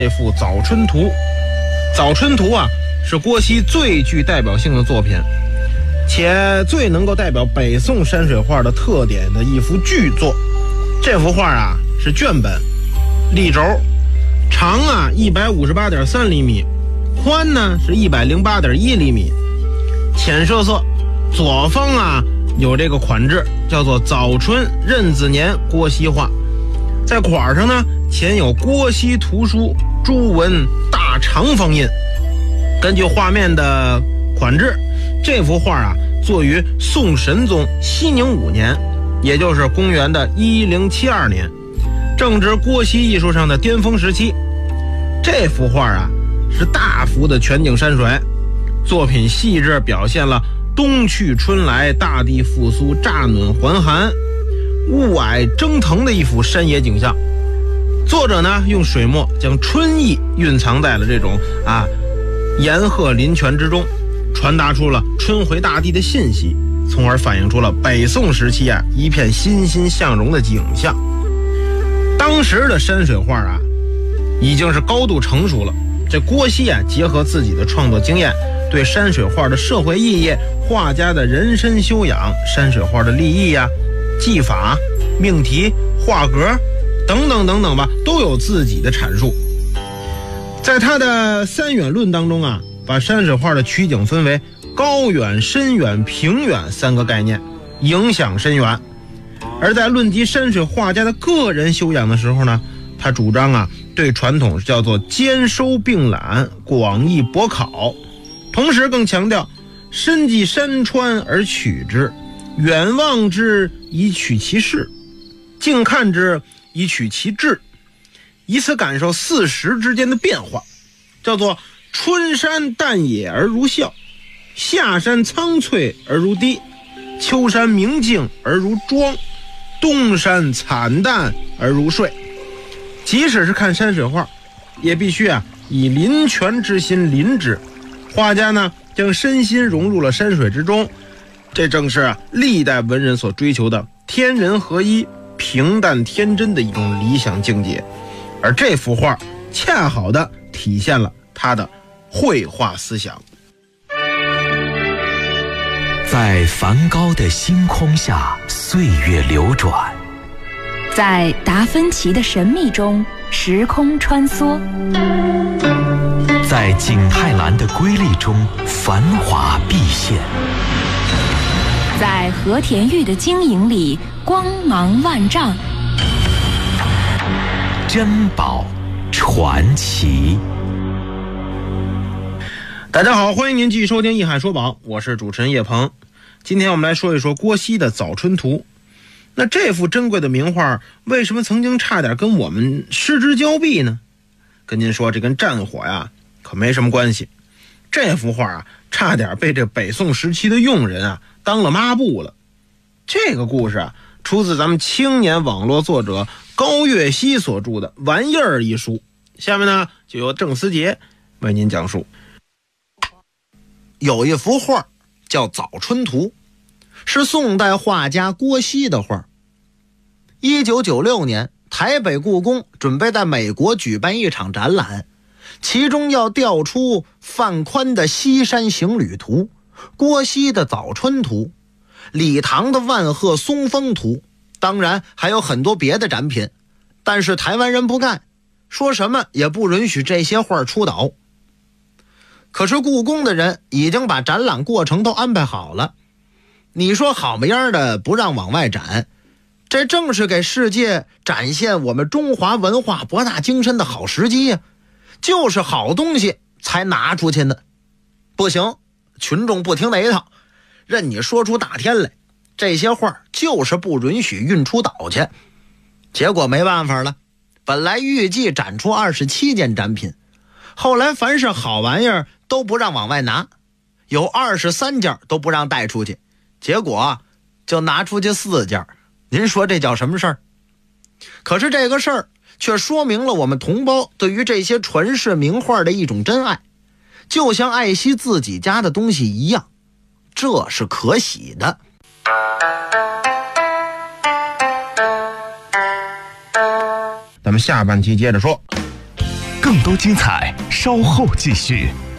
这幅《早春图》。《早春图》啊，是郭熙最具代表性的作品，且最能够代表北宋山水画的特点的一幅巨作。这幅画啊是卷本，立轴，长啊158.3厘米，宽呢是108.1厘米，浅色色，左方啊有这个款制，叫做早春壬子年郭熙画。在款上呢前有郭熙图书朱文大长方印。根据画面的款制，这幅画啊作于宋神宗熙宁5年，也就是公元的1072年，正值郭熙艺术上的巅峰时期。这幅画啊是大幅的全景山水，作品细致表现了冬去春来、大地复苏、乍暖还寒、雾霭蒸腾的一幅山野景象。作者呢用水墨将春意蕴藏在了这种岩壑林泉之中，传达出了春回大地的信息，从而反映出了北宋时期一片欣欣向荣的景象。当时的山水画已经是高度成熟了，这郭熙结合自己的创作经验，对山水画的社会意义、画家的人身修养、山水画的立意技法、命题、画格等等等等吧，都有自己的阐述。在他的三远论当中把山水画的取景分为高远、深远、平远3个概念，影响深远。而在论及山水画家的个人修养的时候呢，他主张对传统叫做兼收并览、广义博考，同时更强调深记山川而取之，远望之以取其势，近看之以取其志，以此感受四时之间的变化，叫做春山淡野而如笑，夏山苍翠而如低，秋山明净而如妆，冬山惨淡而如睡。即使是看山水画，也必须以临泉之心临之。画家呢将身心融入了山水之中，这正是历代文人所追求的天人合一、平淡天真的一种理想境界。而这幅画恰好的体现了他的绘画思想。 在梵高的星空下，岁月流转； 在达芬奇的神秘中，时空穿梭； 在景泰蓝的瑰丽中，繁华毕现； 在和田玉的晶莹里，光芒万丈。 珍宝传奇。 大家好，欢迎您继续收听《艺海说宝》，我是主持人叶鹏。今天我们来说一说郭熙的《早春图》。那这幅珍贵的名画为什么曾经差点跟我们失之交臂呢？跟您说，这跟战火可没什么关系。这幅画差点被这北宋时期的用人当了抹布了。这个故事出自咱们青年网络作者高岳熙所著的《玩意儿》一书。下面呢就由郑思杰为您讲述。 有一幅画叫《早春图》，是宋代画家郭熙的画。1996年，台北故宫准备在美国举办一场展览，其中要调出范宽的《西山行旅图》、郭熙的《早春图》、李唐的《万壑松风图》，当然还有很多别的展品。但是台湾人不干，说什么也不允许这些画出岛。可是故宫的人已经把展览过程都安排好了，你说好么样的不让往外展，这正是给世界展现我们中华文化博大精深的好时机呀，就是好东西才拿出去呢。不行，群众不听那一套，任你说出大天来，这些画就是不允许运出岛去。结果没办法了，本来预计展出27件展品，后来凡是好玩意儿都不让往外拿，有23件都不让带出去，结果就拿出去4件。您说这叫什么事儿？可是这个事儿却说明了我们同胞对于这些传世名画的一种真爱，就像爱惜自己家的东西一样，这是可喜的。 咱们下半期接着说。 更更多精彩稍后继续。